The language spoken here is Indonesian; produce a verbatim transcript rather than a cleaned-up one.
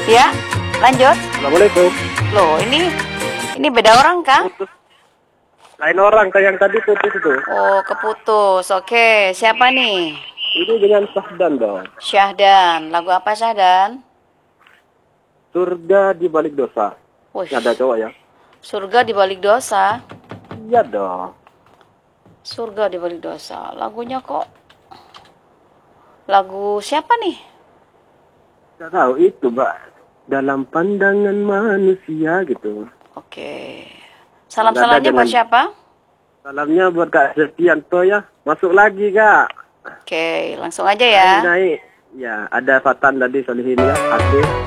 Ya, lanjut. Assalamualaikum. Loh, ini ini beda orang kah? Putus. Lain orang kayak yang tadi putus itu. Oh, keputus. Oke, siapa nih? Ini dengan Sahdan dong. Syahdan. Lagu apa Syahdan? Surga di balik dosa. Wih, Ini ada cowok ya? surga di balik dosa. Iya dong. Surga di balik dosa. Lagunya kok lagu siapa nih? Tidak tahu itu, Mbak. Dalam pandangan manusia gitu. Oke. Salam-salamnya buat dengan- siapa? Salamnya buat Kak Setianto ya. Masuk lagi, Kak. Oke, langsung aja ya. Naik. Ya, ada Fatan tadi Solihin ya. Asik.